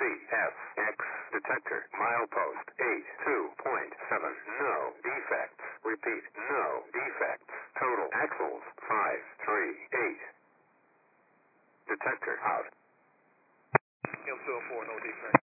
CFX detector. Milepost 82.7. No defects. Repeat, no defects. Total axles 538. Detector out. M204, no defect.